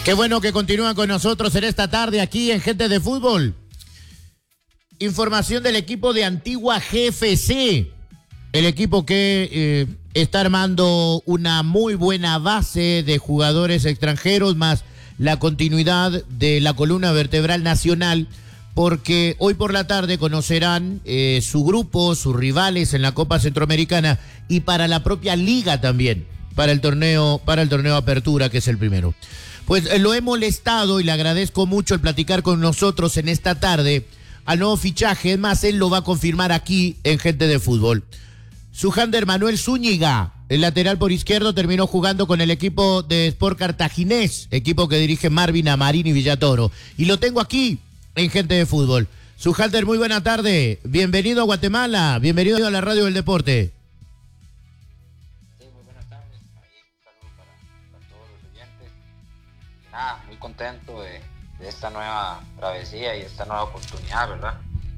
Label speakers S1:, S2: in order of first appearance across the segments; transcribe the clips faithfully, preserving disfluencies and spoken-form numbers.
S1: Qué bueno que continúan con nosotros en esta tarde aquí en Gente de Fútbol. Información del equipo de Antigua G F C. El equipo que eh, está armando una muy buena base de jugadores extranjeros, más la continuidad de la columna vertebral nacional, porque hoy por la tarde conocerán eh, su grupo, sus rivales en la Copa Centroamericana y para la propia liga también, para el torneo, para el torneo Apertura, que es el primero. Pues eh, lo he molestado y le agradezco mucho el platicar con nosotros en esta tarde al nuevo fichaje. Es más, él lo va a confirmar aquí en Gente de Fútbol. Sujander Manuel Zúñiga, el lateral por izquierdo, terminó jugando con el equipo de Sport Cartaginés, equipo que dirige Marvin Amarín y Villatoro. Y lo tengo aquí en Gente de Fútbol. Sujander, muy buena tarde. Bienvenido a Guatemala. Bienvenido a la Radio del Deporte.
S2: Sí, muy buenas tardes. Ahí un saludo para, para todos los oyentes. Nada, muy contento de, de esta nueva travesía y esta nueva oportunidad, ¿verdad?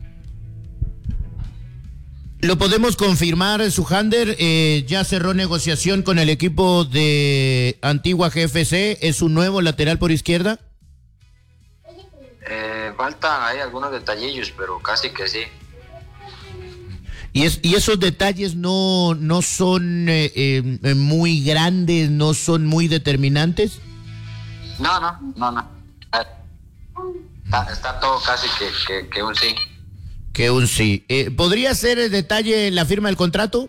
S1: Lo podemos confirmar, Sujander, eh, ya cerró negociación con el equipo de Antigua G F C, ¿es un nuevo lateral por izquierda?
S2: Eh, faltan ahí algunos detallillos, pero casi que sí.
S1: ¿Y, es, y esos detalles no, no son eh, eh, muy grandes, no son muy determinantes?
S2: No, no, no, no. Está, está todo casi que, que, que un sí.
S1: Que un sí. Eh, ¿Podría ser el detalle la firma del contrato?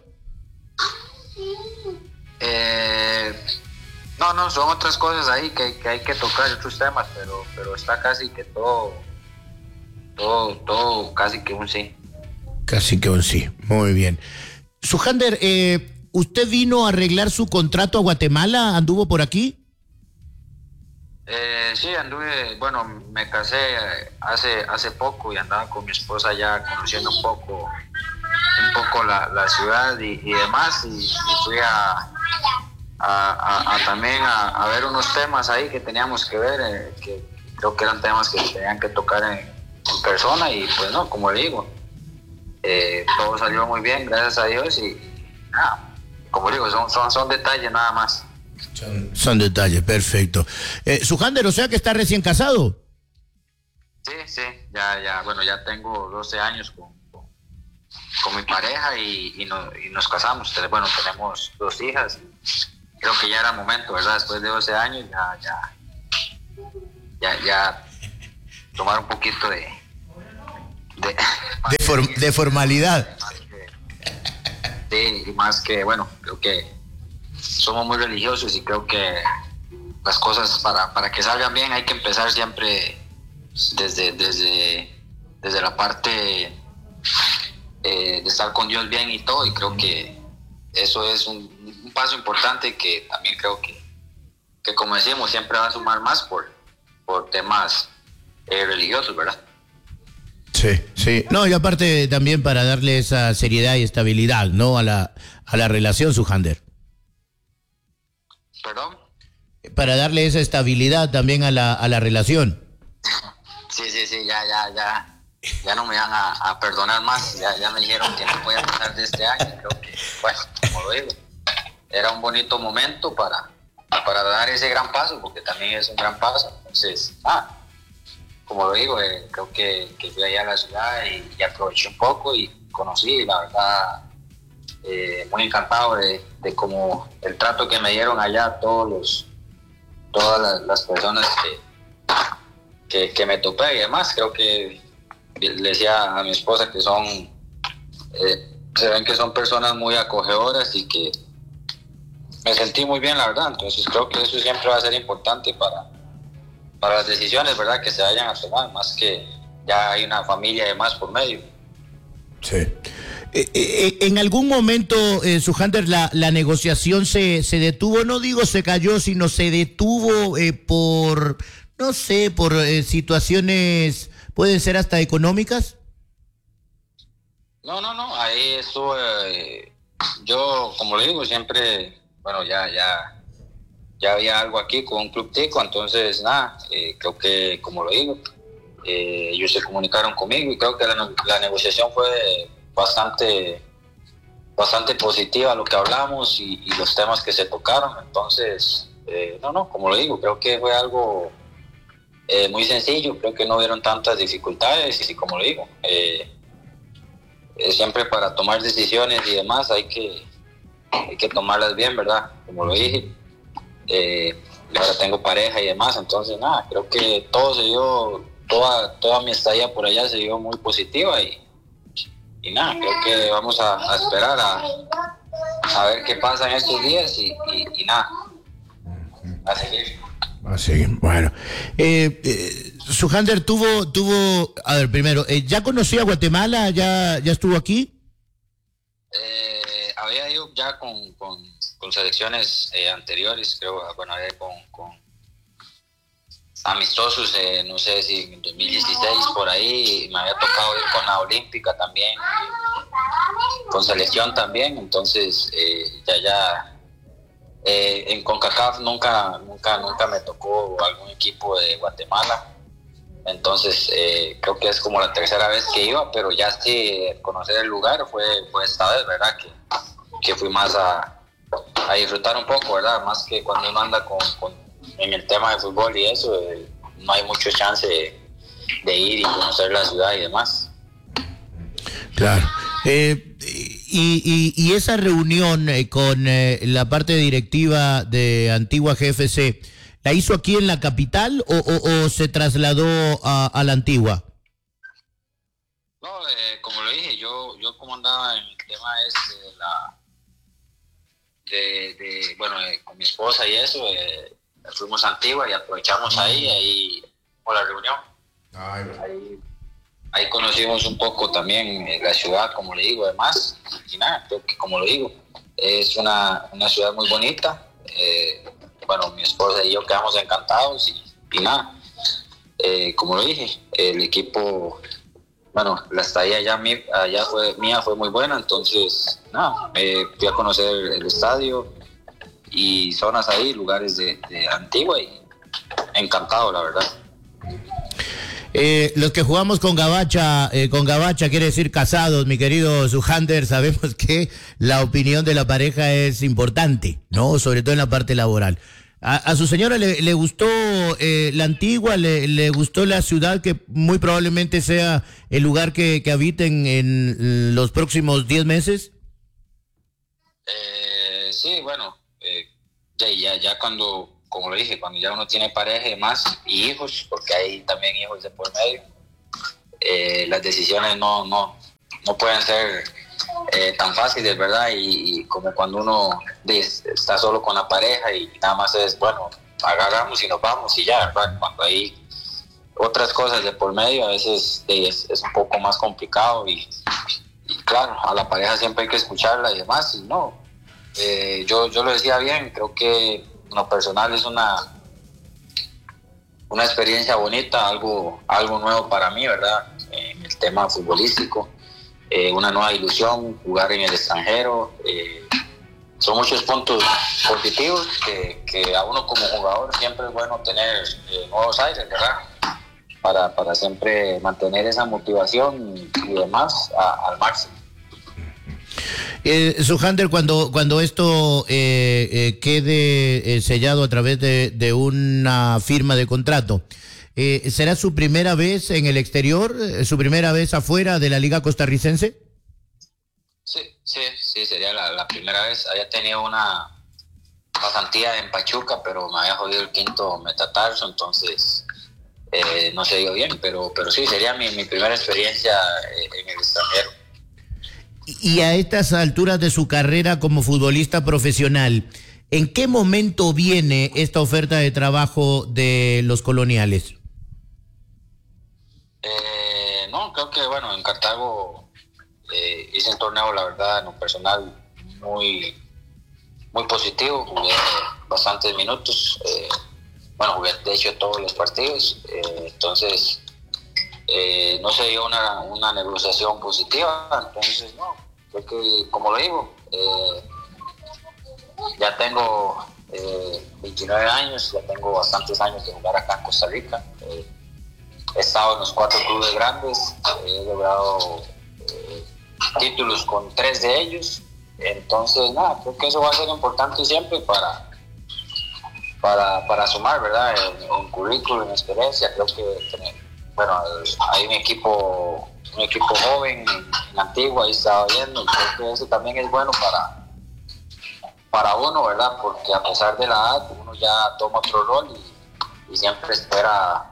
S2: Eh, no, no, son otras cosas ahí que, que hay que tocar, otros temas, pero, pero está casi que todo, todo, todo casi que un sí.
S1: Casi que un sí, muy bien. Sujander, eh, ¿usted vino a arreglar su contrato a Guatemala? ¿Anduvo por aquí?
S2: Eh, sí, anduve, bueno, me casé hace hace poco y andaba con mi esposa ya conociendo un poco un poco la, la ciudad y, y demás y, y fui a, a, a, a también a, a ver unos temas ahí que teníamos que ver, eh, que creo que eran temas que tenían que tocar en, en persona y pues no, como le digo, eh, todo salió muy bien, gracias a Dios y nada, como digo, son, son, son detalles nada más.
S1: Son, son detalles, perfecto. Eh, Sujander, o sea que está recién casado.
S2: Sí, sí, ya, ya, bueno, ya tengo doce años con, con, con mi pareja y, y, no, y nos casamos. Bueno, tenemos dos hijas. Creo que ya era momento, ¿verdad? Después de doce años, ya, ya, ya, ya tomar un poquito de... De,
S1: de, form, de formalidad.
S2: Sí, y más que, bueno, creo que somos muy religiosos y creo que las cosas para, para que salgan bien hay que empezar siempre desde, desde, desde la parte eh, de estar con Dios bien y todo, y creo que eso es un, un paso importante que también creo que, que como decimos siempre va a sumar más por, por temas eh, religiosos, ¿verdad?
S1: Sí, sí. No, y aparte también para darle esa seriedad y estabilidad, ¿no? A la, a la relación, Sujander.
S2: ¿Perdón?
S1: Para darle esa estabilidad también a la, a la relación.
S2: Sí, sí, sí, ya, ya, ya. Ya no me van a, a perdonar más. Ya, ya me dijeron que no voy a pasar de este año. Creo que, bueno, como lo digo, era un bonito momento para, para dar ese gran paso, porque también es un gran paso. Entonces, ah, como lo digo, eh, creo que, que fui allá a la ciudad y, y aproveché un poco y conocí, la verdad, eh, muy encantado de, de como el trato que me dieron allá todos los, todas las, las personas que, que, que me topé y demás. Creo que le decía a mi esposa que son, eh, se ven que son personas muy acogedoras y que me sentí muy bien, la verdad. Entonces creo que eso siempre va a ser importante para, para las decisiones, ¿verdad?, que se vayan a tomar, más que ya hay una familia y demás por medio.
S1: Sí. Eh, eh, en algún momento, eh, Sujander, la, la negociación se, se detuvo, no digo se cayó, sino se detuvo eh, por, no sé, por eh, situaciones, pueden ser hasta económicas.
S2: No, no, no, ahí estuve, eh, yo, como le digo, siempre, bueno, ya, ya, ya había algo aquí con un club tico, entonces, nada, eh, creo que, como lo digo, eh, ellos se comunicaron conmigo y creo que la, la negociación fue bastante bastante positiva lo que hablamos y, y los temas que se tocaron. Entonces Eh, no, no, como lo digo, creo que fue algo eh, muy sencillo, creo que no hubieron tantas dificultades y como lo digo, eh, eh, siempre para tomar decisiones y demás hay que, hay que tomarlas bien, ¿verdad? Como lo dije, eh, ahora tengo pareja y demás, entonces nada, creo que todo se dio, toda, toda mi estadía por allá se dio muy positiva y, y nada, creo que vamos a, a esperar a, a ver qué pasa en estos días y, y, y nada, a seguir.
S1: A seguir, bueno. Eh, eh, Sujander tuvo, tuvo, a ver, primero, eh, ¿ya conocía Guatemala? ¿Ya, ya estuvo aquí?
S2: Eh, había ido ya con, con, con selecciones eh, anteriores, creo, bueno, había con, con amistosos, eh, no sé si en dos mil dieciséis por ahí, me había tocado ir con la Olímpica también, con selección también, entonces eh, ya ya eh, en CONCACAF nunca, nunca, nunca me tocó algún equipo de Guatemala, entonces eh, creo que es como la tercera vez que iba, pero ya sí conocer el lugar fue, fue esta vez, ¿verdad? Que, que fui más a, a disfrutar un poco, ¿verdad? Más que cuando uno anda con, con en el tema de fútbol y eso, eh, no hay mucho chance de, de ir y conocer la ciudad y demás.
S1: Claro. Eh, y, y, y esa reunión eh, con eh, la parte directiva de Antigua G F C, ¿la hizo aquí en la capital o, o, o se trasladó a, a la Antigua?
S2: No, eh, como lo dije, yo, yo como andaba en el tema este de la, de, de bueno, eh, con mi esposa y eso, eh, fuimos a Antigua y aprovechamos ahí, ahí por la reunión. Ay, ahí, ahí conocimos un poco también eh, la ciudad, como le digo, además, y nada, creo que como lo digo, es una, una ciudad muy bonita, eh, bueno, mi esposa y yo quedamos encantados y, y nada, eh, como lo dije, el equipo, bueno, la estadía allá, allá fue, mía fue muy buena, entonces nada, eh, fui a conocer el estadio y zonas ahí, lugares de, de Antigua y encantado, la verdad.
S1: Eh, los que jugamos con Gabacha, eh, con Gabacha quiere decir casados, mi querido Sujander, sabemos que la opinión de la pareja es importante, ¿no? Sobre todo en la parte laboral. A, a su señora le, le gustó eh, la Antigua, le, le gustó la ciudad que muy probablemente sea el lugar que, que habiten en los próximos diez meses.
S2: Eh, sí, bueno, eh, ya, ya, ya cuando, como lo dije, cuando ya uno tiene pareja y demás, y hijos, porque hay también hijos de por medio, eh, las decisiones no, no, no pueden ser eh, tan fáciles, ¿verdad? Y, y como cuando uno está solo con la pareja y nada más es, bueno, agarramos y nos vamos y ya, ¿verdad? Cuando hay otras cosas de por medio, a veces es, es un poco más complicado y, y claro, a la pareja siempre hay que escucharla y demás, y no, eh, yo, yo lo decía bien, creo que en lo personal es una una experiencia bonita, algo, algo nuevo para mí, ¿verdad? En el tema futbolístico, eh, una nueva ilusión, jugar en el extranjero, eh, son muchos puntos positivos que, que a uno como jugador siempre es bueno tener eh, nuevos aires, ¿verdad? Para, para siempre mantener esa motivación y demás a, al máximo.
S1: Eh, Sujander, cuando, cuando esto eh, eh, quede eh, sellado a través de, de una firma de contrato, eh, ¿será su primera vez en el exterior, eh, su primera vez afuera de la Liga Costarricense?
S2: Sí, sí, sí, sería la, la primera vez. Había tenido una pasantía en Pachuca, pero me había jodido el quinto metatarso, entonces eh, no se dio bien, pero, pero sí, sería mi, mi primera experiencia eh, en el extranjero.
S1: Y a estas alturas de su carrera como futbolista profesional, ¿en qué momento viene esta oferta de trabajo de los Coloniales?
S2: Eh, no, creo que bueno, en Cartago eh, hice un torneo, la verdad, en lo personal, muy, muy positivo, jugué bastantes minutos, eh, bueno, jugué de hecho todos los partidos, eh, entonces... Eh, no se dio una, una negociación positiva, entonces no, creo que como lo digo, eh, ya tengo eh, veintinueve años, ya tengo bastantes años de jugar acá en Costa Rica, eh, he estado en los cuatro clubes grandes, he logrado eh, títulos con tres de ellos, entonces nada, creo que eso va a ser importante siempre para, para, para sumar, ¿verdad? En, en currículum, en experiencia. Creo que, bueno, hay un equipo, un equipo joven en, en Antigua, ahí estaba viendo, y creo que eso también es bueno para, para uno, ¿verdad? Porque a pesar de la edad, uno ya toma otro rol y, y siempre espera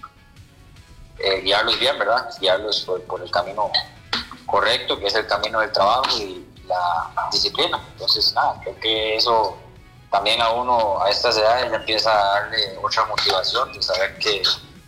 S2: eh, guiarlos bien, ¿verdad? Guiarlos por, por el camino correcto, que es el camino del trabajo y la disciplina. Entonces, nada, creo que eso también a uno a estas edades ya empieza a darle otra motivación de saber que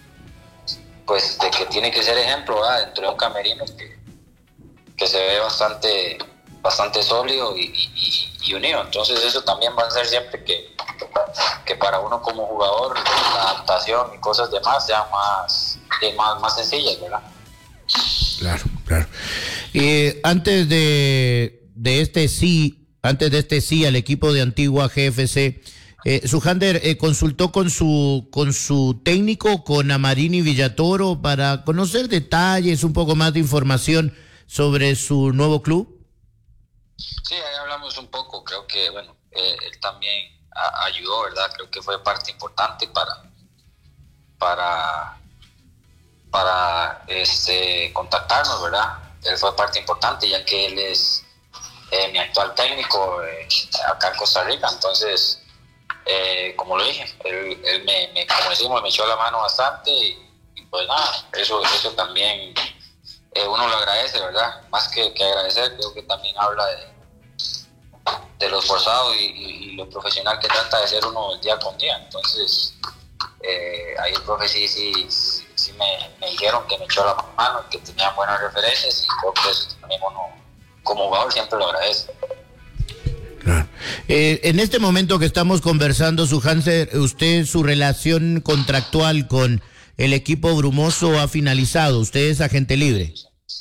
S2: pues de que tiene que ser ejemplo, ¿verdad? Dentro de un camerino que, que se ve bastante bastante sólido y, y, y unido. Entonces eso también va a ser siempre que, que para uno como jugador la adaptación y cosas demás sean más, más, más sencillas, ¿verdad?
S1: Claro, claro. Eh, antes de, de este sí, antes de este sí al equipo de Antigua G F C, eh, Sujander eh, consultó con su con su técnico, con Amarini Villatoro, para conocer detalles, un poco más de información sobre su nuevo club.
S2: Sí, ahí hablamos un poco. Creo que bueno, eh, él también a, ayudó, ¿verdad? Creo que fue parte importante para para para este contactarnos, ¿verdad? Él fue parte importante ya que él es eh, mi actual técnico eh, acá en Costa Rica. Entonces, eh, como lo dije, él, él me, me, como decimos, me echó la mano bastante y, y pues nada, eso, eso también eh, uno lo agradece, ¿verdad? Más que, que agradecer, creo que también habla de, de lo esforzado y, y, y lo profesional que trata de ser uno día con día. Entonces, eh, ahí el profe sí, sí, sí, sí me, me dijeron que me echó la mano, que tenían buenas referencias, y creo que eso también uno como jugador siempre lo agradece.
S1: Claro. Eh, en este momento que estamos conversando, Sujander, usted, su relación contractual con el equipo brumoso ha finalizado. Usted es agente libre.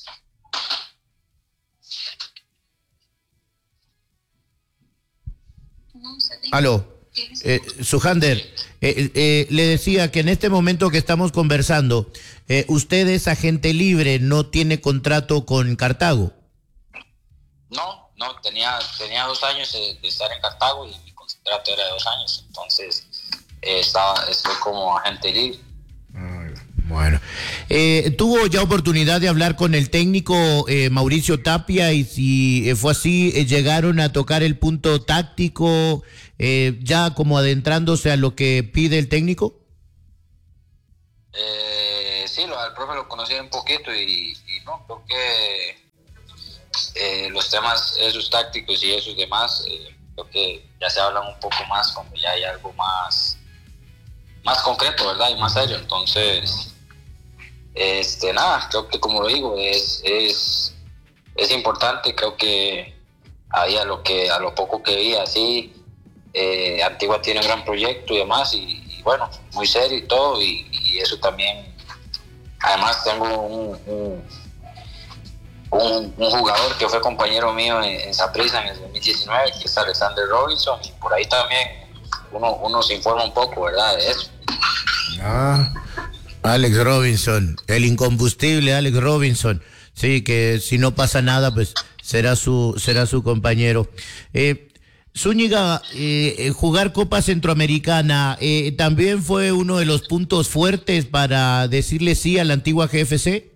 S1: Aló, eh, Sujander, eh, eh, le decía que en este momento que estamos conversando, eh, usted es agente libre, no tiene contrato con Cartago.
S2: No, no, tenía, tenía dos años de, de estar en Cartago y mi contrato era de dos años, entonces eh, estaba, estoy como agente libre.
S1: Bueno, eh, ¿tuvo ya oportunidad de hablar con el técnico eh, Mauricio Tapia? Y si eh, fue así, eh, ¿llegaron a tocar el punto táctico eh, ya como adentrándose a lo que pide el técnico?
S2: Eh, sí, lo, al profe lo conocí un poquito y, y no, creo que eh, los temas esos tácticos y esos demás, eh, creo que ya se hablan un poco más cuando ya hay algo más, más concreto, ¿verdad? Y más serio. Entonces... Este, nada, creo que como lo digo, es, es, es importante. Creo que ahí a lo que a lo poco que vi así, eh, Antigua tiene un gran proyecto y demás, y, y bueno, muy serio y todo, y, y eso también. Además tengo un, un, un, un jugador que fue compañero mío en, en Saprissa en el dos mil diecinueve, que es Alexander Robinson, y por ahí también uno, uno se informa un poco, ¿verdad?, de eso.
S1: Ah, Alex Robinson, el incombustible Alex Robinson. Sí, que si no pasa nada, pues será su, será su compañero. Eh, Zúñiga, eh, jugar Copa Centroamericana, eh, ¿también fue uno de los puntos fuertes para decirle sí a la Antigua G F C?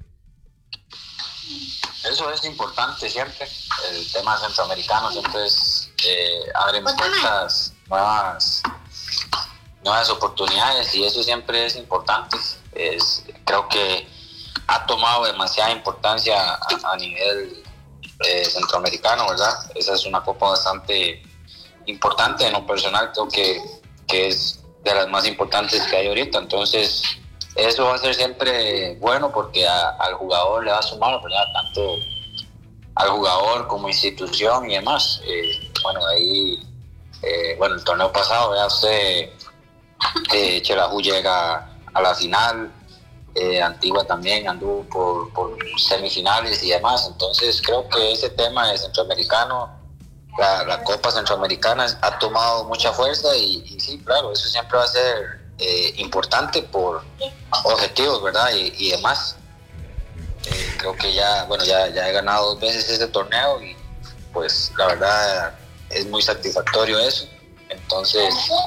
S2: Eso es importante siempre. El tema centroamericano siempre es, eh, abre puertas nuevas, nuevas oportunidades, y eso siempre es importante. Es, creo que ha tomado demasiada importancia a, a nivel eh, centroamericano, ¿verdad? Esa es una copa bastante importante. En lo personal creo que, que es de las más importantes que hay ahorita. Entonces eso va a ser siempre bueno, porque a, al jugador le va a sumar, ¿verdad? Tanto al jugador como institución y demás. Eh, bueno, ahí, eh, bueno, el torneo pasado, vea usted, eh, Xelajú llega a la final, eh, Antigua también anduvo por, por semifinales y demás. Entonces creo que ese tema de centroamericano, la, la Copa Centroamericana, ha tomado mucha fuerza, y, y sí, claro, eso siempre va a ser eh, importante por objetivos, ¿verdad? Y, y demás. Eh, creo que ya, bueno, ya, ya he ganado dos veces este torneo, y pues la verdad es muy satisfactorio eso. Entonces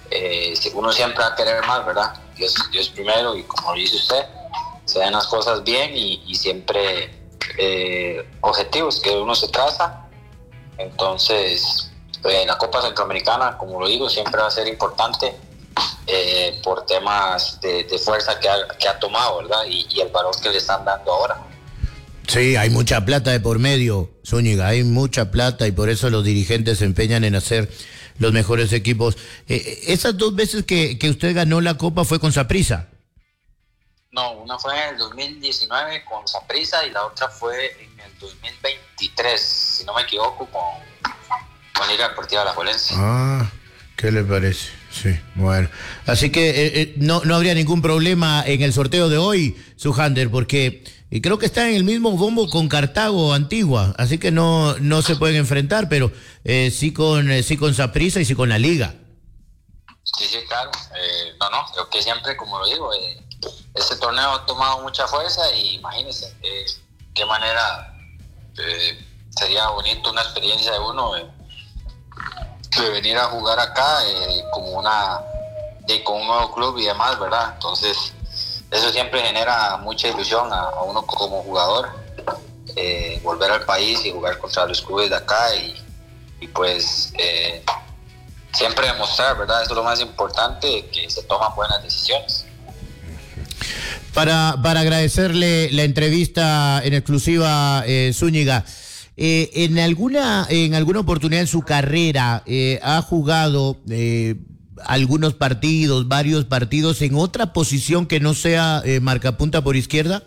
S2: eh, uno siempre va a querer más, ¿verdad? Dios, Dios primero, y como dice usted, se ven las cosas bien y, y siempre eh, objetivos que uno se traza. Entonces, eh, la Copa Centroamericana, como lo digo, siempre va a ser importante eh, por temas de, de fuerza que ha, que ha tomado, ¿verdad? Y, y el valor que le están dando ahora.
S1: Sí, hay mucha plata de por medio, Zúñiga, hay mucha plata y por eso los dirigentes se empeñan en hacer los mejores equipos. Eh, esas dos veces que, que usted ganó la Copa fue con Saprissa.
S2: No, una fue en el dos mil diecinueve con Saprissa y la otra fue en el dos mil veintitrés, si no me equivoco, con, con Liga Deportiva Alajuelense.
S1: Ah, ¿qué le parece? Sí, bueno. Así que eh, eh, no, no habría ningún problema en el sorteo de hoy, Sujander, porque y creo que está en el mismo bombo con Cartago Antigua, así que no, no se pueden enfrentar, pero eh, sí con eh, sí con Saprissa y sí con la Liga.
S2: Sí, sí, claro. Eh, no, no, creo que siempre, como lo digo, eh, este torneo ha tomado mucha fuerza y imagínense eh, qué manera eh, sería bonito una experiencia de uno eh, de venir a jugar acá eh, como una de, con un nuevo club y demás, ¿verdad? Entonces eso siempre genera mucha ilusión a, a uno como jugador, eh, volver al país y jugar contra los clubes de acá y, y pues eh, siempre demostrar, ¿verdad? Eso es lo más importante, que se toman buenas decisiones.
S1: Para, para agradecerle la entrevista en exclusiva, eh, Zúñiga, eh, en alguna en alguna oportunidad en su carrera eh, ha jugado eh, algunos partidos, varios partidos en otra posición que no sea eh, marcapunta por izquierda.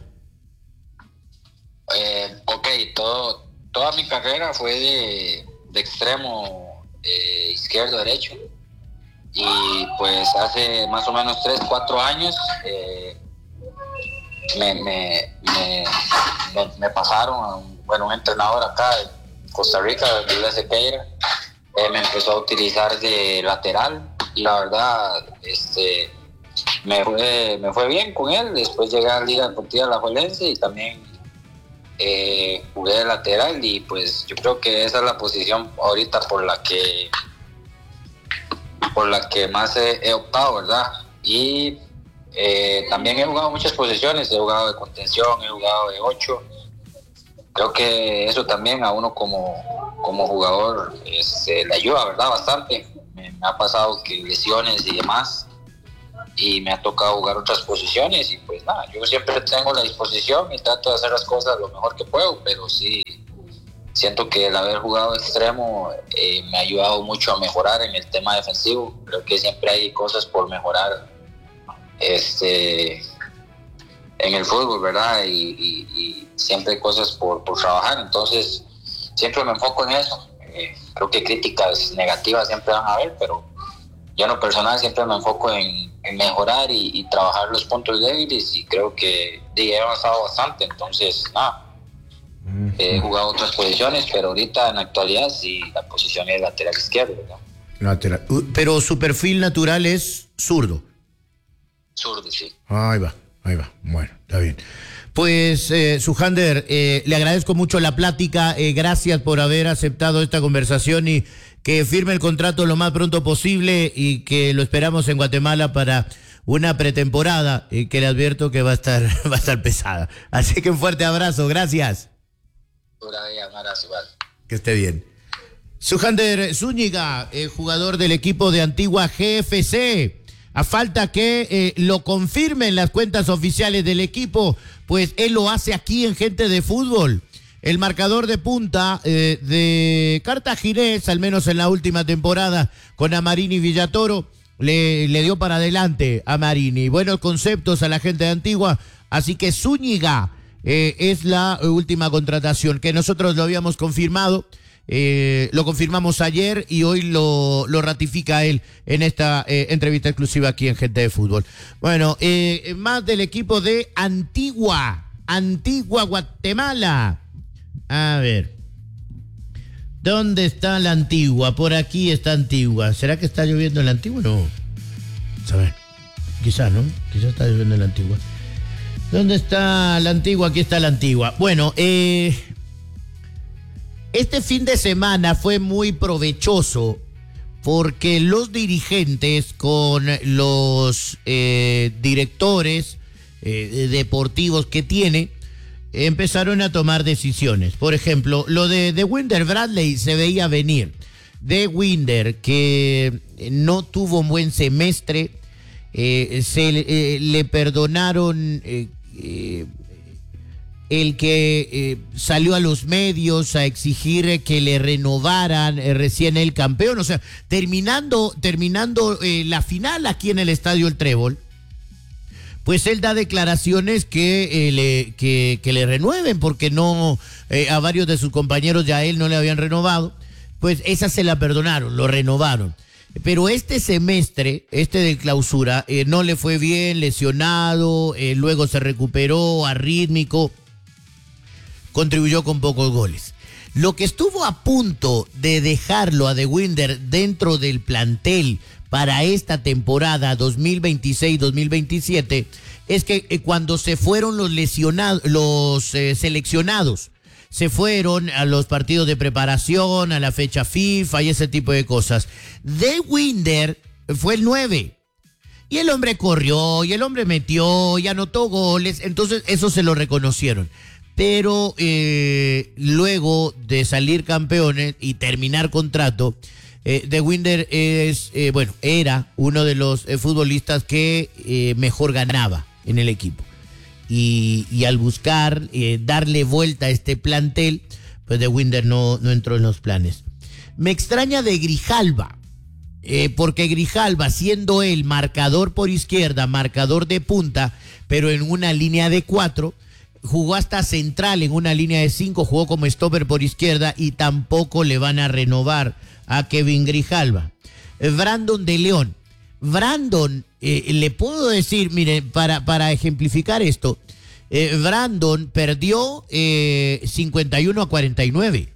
S2: Eh, ok, todo, toda mi carrera fue de, de extremo eh, izquierdo, derecho, y pues hace más o menos tres, cuatro años eh, me, me, me, me, me pasaron a un, bueno, un entrenador acá en Costa Rica, de Sequeira, eh, me empezó a utilizar de lateral y la verdad este, me, fue, me fue bien con él. Después llegué a la Liga Deportiva Alajuelense y también eh, jugué de lateral y pues yo creo que esa es la posición ahorita por la que por la que más he, he optado, ¿verdad? Y eh, también he jugado muchas posiciones, he jugado de contención, he jugado de ocho. Creo que eso también a uno como, como jugador este, le ayuda, ¿verdad? Bastante. Me, me ha pasado que lesiones y demás, y me ha tocado jugar otras posiciones, y pues nada, yo siempre tengo la disposición y trato de hacer las cosas lo mejor que puedo, pero sí siento que el haber jugado extremo eh, me ha ayudado mucho a mejorar en el tema defensivo. Creo que siempre hay cosas por mejorar este en el fútbol, ¿verdad? Y, y, y siempre hay cosas por, por trabajar, entonces siempre me enfoco en eso. Eh, creo que críticas negativas siempre van a haber, pero yo en lo personal siempre me enfoco en, en mejorar y, y trabajar los puntos débiles, y creo que he avanzado bastante. Entonces nada, he jugado otras posiciones, pero ahorita en la actualidad sí, la posición es lateral izquierdo, ¿verdad?
S1: Lateral. Pero su perfil natural es zurdo.
S2: Zurdo, sí.
S1: Ahí va, ahí va. Bueno, está bien. Pues, eh, Sujander, eh, le agradezco mucho la plática, eh, gracias por haber aceptado esta conversación y que firme el contrato lo más pronto posible y que lo esperamos en Guatemala para una pretemporada y que le advierto que va a estar, va a estar pesada. Así que un fuerte abrazo, gracias. Que esté bien. Sujander Zúñiga, eh, jugador del equipo de Antigua G F C. A falta que eh, lo confirmen las cuentas oficiales del equipo, pues él lo hace aquí en Gente de Fútbol. El marcador de punta eh, de Cartaginés, al menos en la última temporada, con Amarini y Villatoro, le, le dio para adelante a Amarini. Buenos conceptos a la gente de Antigua, así que Zúñiga eh, es la última contratación, que nosotros lo habíamos confirmado. Eh, lo confirmamos ayer y hoy lo, lo ratifica él en esta eh, entrevista exclusiva aquí en Gente de Fútbol. Bueno, eh, más del equipo de Antigua, Antigua, Guatemala. A ver, ¿dónde está la Antigua? Por aquí está Antigua. ¿Será que está lloviendo en la Antigua? No. A ver, quizás, ¿no? Quizás está lloviendo en la Antigua. ¿Dónde está la Antigua? Aquí está la Antigua. Bueno, eh... este fin de semana fue muy provechoso porque los dirigentes con los eh, directores eh, deportivos que tiene empezaron a tomar decisiones. Por ejemplo, lo de, de Winder Bradley se veía venir. De Winder, que no tuvo un buen semestre, eh, se eh, le perdonaron eh, eh, el que eh, salió a los medios a exigir que le renovaran eh, recién el campeón, o sea, terminando, terminando eh, la final aquí en el Estadio El Trébol, pues él da declaraciones que, eh, le, que, que le renueven, porque no eh, a varios de sus compañeros ya a él no le habían renovado, pues esa se la perdonaron, lo renovaron. Pero este semestre, este de clausura, eh, no le fue bien, lesionado, eh, luego se recuperó, arrítmico, contribuyó con pocos goles. Lo que estuvo a punto de dejarlo a De Winder dentro del plantel para esta temporada dos mil veintiséis dos mil veintisiete es que eh, cuando se fueron los lesionados, los eh, seleccionados, se fueron a los partidos de preparación, a la fecha FIFA y ese tipo de cosas. De Winder fue el nueve. Y el hombre corrió, y el hombre metió, y anotó goles. Entonces eso se lo reconocieron. Pero eh, luego de salir campeones y terminar contrato, eh, De Winder es, eh, bueno, era uno de los eh, futbolistas que eh, mejor ganaba en el equipo. Y, y al buscar eh, darle vuelta a este plantel, pues De Winder no, no entró en los planes. Me extraña de Grijalva, eh, porque Grijalva, siendo él marcador por izquierda, marcador de punta, pero en una línea de cuatro, jugó hasta central en una línea de cinco, jugó como stopper por izquierda y tampoco le van a renovar a Kevin Grijalva. Eh, Brandon de León. Brandon, eh, le puedo decir, mire, para, para ejemplificar esto, eh, Brandon perdió eh, cincuenta y uno a cuarenta y nueve.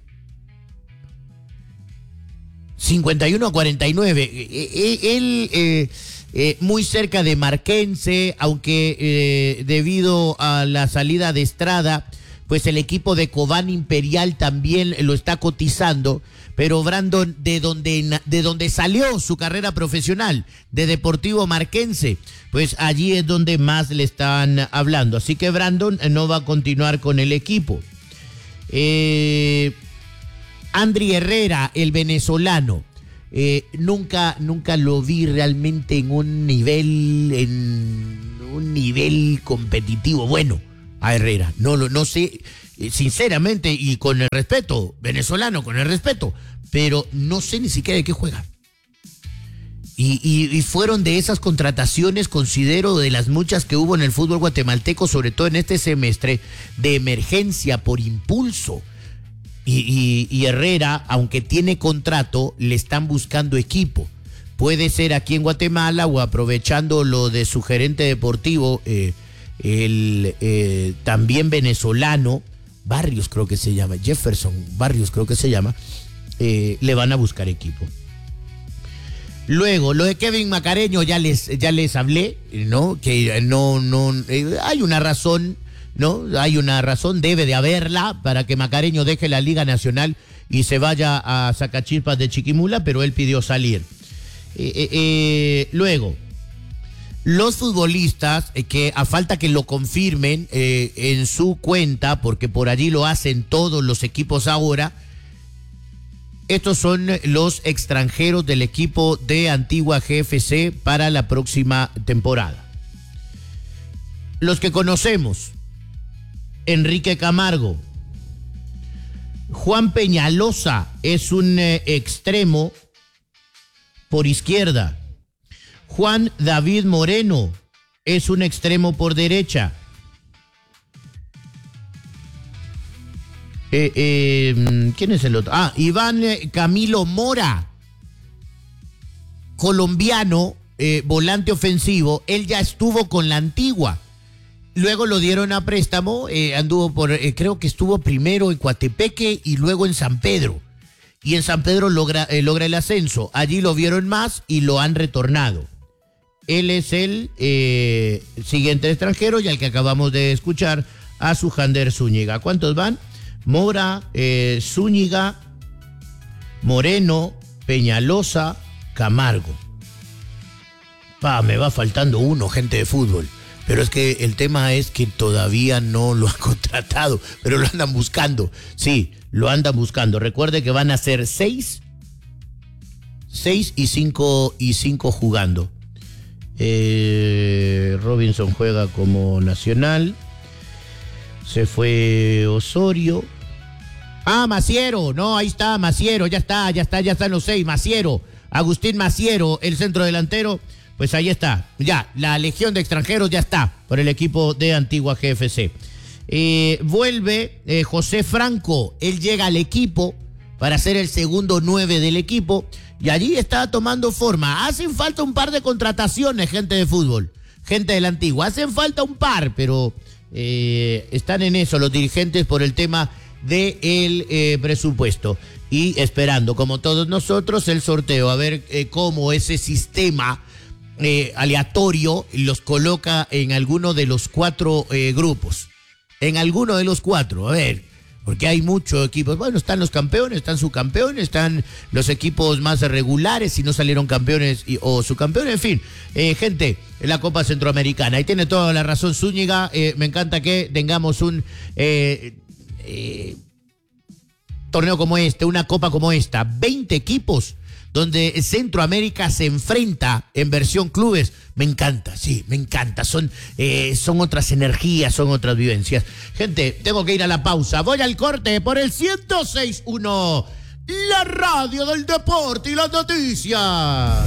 S1: cincuenta y uno a cuarenta y nueve. Eh, eh, él eh, eh, muy cerca de Marquense, aunque eh, debido a la salida de Estrada, pues el equipo de Cobán Imperial también lo está cotizando. Pero Brandon, de donde, de donde salió su carrera profesional, de Deportivo Marquense, pues allí es donde más le están hablando. Así que Brandon no va a continuar con el equipo. Eh, Andry Herrera, el venezolano, eh, nunca, nunca lo vi realmente en un nivel, en un nivel competitivo bueno a Herrera. No, no sé, sinceramente, y con el respeto, venezolano, con el respeto, pero no sé ni siquiera de qué juega. Y, y, y fueron de esas contrataciones, considero, de las muchas que hubo en el fútbol guatemalteco, sobre todo en este semestre, de emergencia por impulso. Y, y, y Herrera, aunque tiene contrato, le están buscando equipo. Puede ser aquí en Guatemala o aprovechando lo de su gerente deportivo, eh, el eh, también venezolano, Barrios creo que se llama, Jefferson Barrios creo que se llama, eh, le van a buscar equipo. Luego, lo de Kevin Macareño ya les, ya les hablé, ¿no? Que no, no, eh, hay una razón, ¿no? Hay una razón, debe de haberla, para que Macareño deje la Liga Nacional y se vaya a Sacachispas de Chiquimula, pero él pidió salir. Eh, eh, eh, luego, los futbolistas, eh, que a falta que lo confirmen eh, en su cuenta, porque por allí lo hacen todos los equipos ahora, estos son los extranjeros del equipo de Antigua G F C para la próxima temporada. Los que conocemos: Enrique Camargo, Juan Peñalosa es un eh, extremo por izquierda. Juan David Moreno es un extremo por derecha. Eh, eh, ¿Quién es el otro? Ah, Iván eh, Camilo Mora, colombiano, eh, volante ofensivo. Él ya estuvo con la Antigua. Luego lo dieron a préstamo, eh, anduvo por, eh, creo que estuvo primero en Coatepeque y luego en San Pedro. Y en San Pedro logra, eh, logra el ascenso. Allí lo vieron más y lo han retornado. Él es el eh, siguiente extranjero y al que acabamos de escuchar, a Sujander Zúñiga. ¿Cuántos van? Mora, eh, Zúñiga, Moreno, Peñalosa, Camargo. Pa, me va faltando uno, gente de fútbol. Pero es que el tema es que todavía no lo han contratado, pero lo andan buscando. Sí, lo andan buscando. Recuerde que van a ser seis, seis y cinco, y cinco jugando. Eh, Robinson juega como nacional. Se fue Osorio. Ah, Maciero. No, ahí está, Maciero. Ya está, ya está, ya están los seis. Maciero. Agustín Maciero, el centro delantero. Pues ahí está, ya, la legión de extranjeros ya está por el equipo de Antigua G F C. Eh, vuelve eh, José Franco, él llega al equipo para ser el segundo nueve del equipo y allí está tomando forma. Hacen falta un par de contrataciones, gente de fútbol, gente de la Antigua, hacen falta un par, pero eh, están en eso los dirigentes por el tema del eh, presupuesto y esperando, como todos nosotros, el sorteo, a ver eh, cómo ese sistema Eh, aleatorio los coloca en alguno de los cuatro eh, grupos. En alguno de los cuatro, a ver, porque hay muchos equipos. Bueno, están los campeones, están subcampeones, están los equipos más regulares, si no salieron campeones y, o subcampeones, en fin. Eh, gente, la Copa Centroamericana. Ahí tiene toda la razón Zúñiga. Eh, me encanta que tengamos un eh, eh, torneo como este, una copa como esta. veinte equipos donde Centroamérica se enfrenta en versión clubes. Me encanta, sí, me encanta. Son, eh, son otras energías, son otras vivencias. Gente, tengo que ir a la pausa. Voy al corte por el ciento seis punto uno, la radio del deporte y las noticias.